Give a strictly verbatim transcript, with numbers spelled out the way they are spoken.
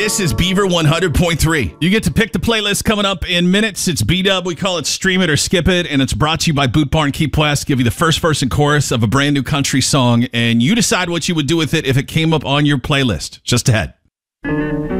This is Beaver one hundred point three. You get to pick the playlist coming up in minutes. It's B-Dub. We call it Stream It or Skip It, and it's brought to you by Boot Barn Key West. Give you the first verse and chorus of a brand new country song, and you decide what you would do with it if it came up on your playlist. Just ahead.